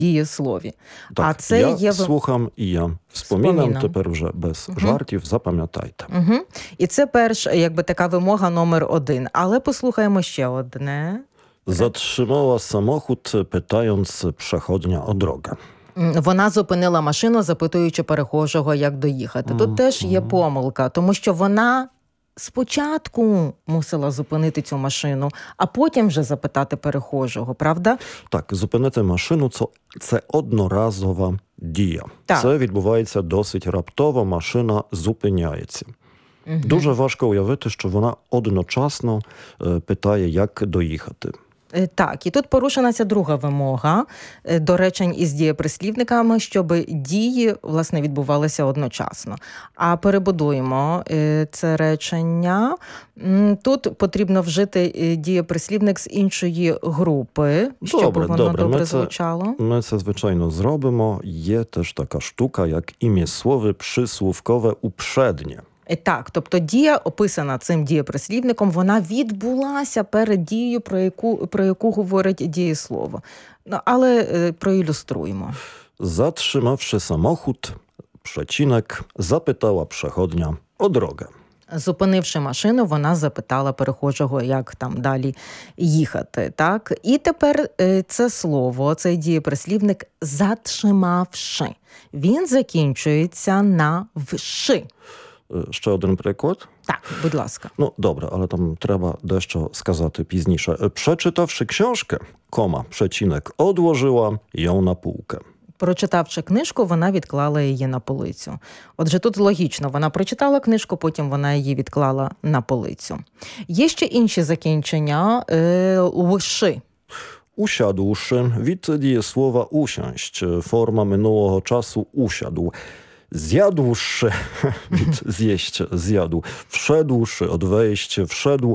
дієслові. Так, а це я є... слухам і я спомінам, тепер вже без жартів, запам'ятайте. І це перша, якби така вимога номер 1. Але послухаємо ще одне. Zatrzymała samochód, pytając przechodnia o drogę. Вона зупинила машину, запитуючи перехожого, як доїхати. Тут теж є помилка, тому що вона спочатку мусила зупинити цю машину, а потім вже запитати перехожого, правда? Так, зупинити машину – це одноразова дія. Так. Це відбувається досить раптово, машина зупиняється. Дуже важко уявити, що вона одночасно питає, як доїхати. Так, і тут порушена ця друга вимога до речень із дієприслівниками, щоб дії, власне, відбувалися одночасно. А перебудуємо це речення. Тут потрібно вжити дієприслівник з іншої групи, щоб воно добре звучало. Ми це, звичайно, зробимо. Є теж така штука, як ім'єслове присłówkowe uprzednie. Так, тобто дія, описана цим дієприслівником, вона відбулася перед дією, про яку говорить дієслово. Але проілюструємо. Zatrzymawszy samochód, przecinek, zapytała przechodnia o drogę. Зупинивши машину, вона запитала перехожого, як там далі їхати. Так? І тепер це слово, цей дієприслівник «заtrzymавши». Він закінчується на «вши». Ще один приклад? Так, будь ласка. Ну, добре, але там треба дещо сказати пізніше. Przeczytawszy książkę, przecinek, odłożyła ją na półkę. Прочитавши книжку, вона відклала її на полицю. Отже, тут логічно, вона прочитала книжку, потім вона її відклала на полицю. Є ще інші закінчення «вши». Usiadłszy, від дієслова usiąść, forma minionego czasu usiadł. Zjadłszy, від zjeść, zjadł. Wszedłszy, od wejść, wszedł.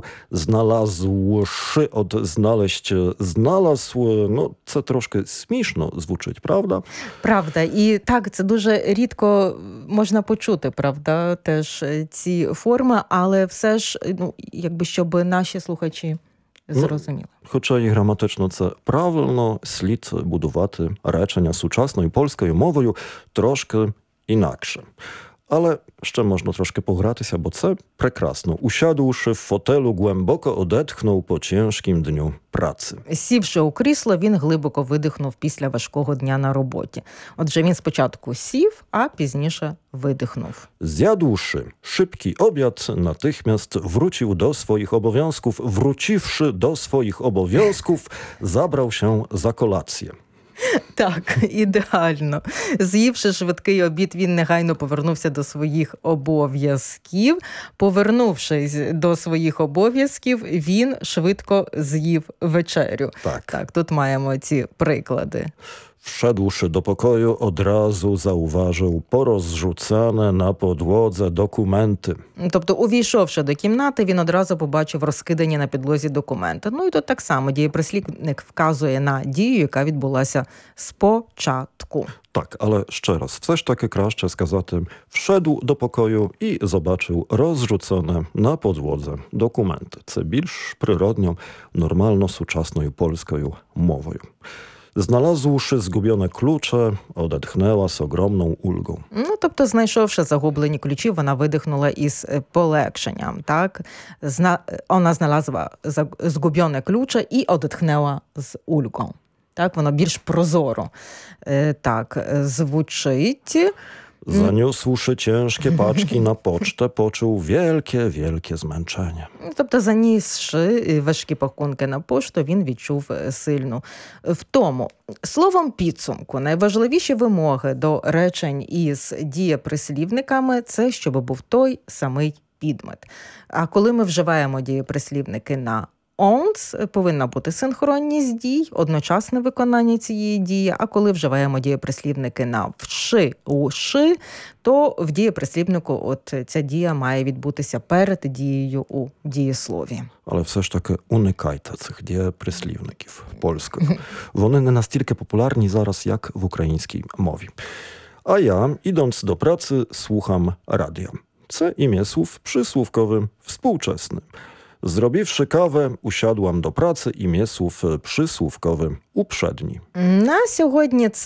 Znalazłszy, od znaleźć, znalazł. Ну, це трошки смішно звучить, правда? Правда. І так, це дуже рідко можна почути, правда, теж ці форми, але все ж, ну, якби, щоб наші слухачі зрозуміли. Хоча і граматично це правильно, слід будувати речення сучасною польською мовою трошки інакше. Але ще можна трошки погратися, бо це прекрасно. Usiadłszy w fotelu, głęboko odetchnął po ciężkim dniu pracy. Сівши у крісло, він глибоко видихнув після важкого дня на роботі. Отже, він спочатку сів, а пізніше видихнув. Zjadłszy szybki obiad, natychmiast wrócił do swoich obowiązków. Wróciwszy do swoich obowiązków, zabrał się za kolację. Так, ідеально. З'ївши швидкий обід, він негайно повернувся до своїх обов'язків. Повернувшись до своїх обов'язків, він швидко з'їв вечерю. Так, тут маємо ці приклади. Wszedłszy do pokoju, od razu zauważył porozrzucane na podłodze dokumenty. Тобто, увійшовши до кімнати, він одразу побачив розкидані на підлозі документи. Ну і тут так само дієприслівник вказує на дію, яка відбулася спочатку. Так, ale ще раз, все ж таки краще сказати «wszedł do pokoju» і zobaczył rozrzucone na podłodze dokumenty. Це більш природньо, нормально сучасною польською мовою. Znalazłszy zgubione klucze, odetchnęła z ogromną ulgą. Ну, тобто, знайшовши загублені ключі, вона видихнула із полегшенням, так? Вона znalazła zgubione klucze i odetchnęła z ulgą. Так, воно більш прозоро. Так, звучить. Zaniósłszy ciężkie paczki na pocztę, poczuł wielkie, wielkie zmęczenie. Тобто, занісши важкі пакунки на пошту, він відчув сильну втому. Словом підсумку, найважливіші вимоги до речень із дієприслівниками – це, щоб був той самий підмет. А коли ми вживаємо дієприслівники на «онц», повинна бути синхронність дій, одночасне виконання цієї дії, а коли вживаємо дієприслівники на «вши», «уши», то в дієприслівнику от ця дія має відбутися перед дією у дієслові. Але все ж таки уникайте цих дієприслівників польських. Вони не настільки популярні зараз, як в українській мові. A ja, idąc do pracy, słucham radia. Це ім'єслів присłówковий, współczesny. Zrobiwszy kawę, usiadłam do pracy i mnie słów przysłówkowy uprzedni. На сьогодні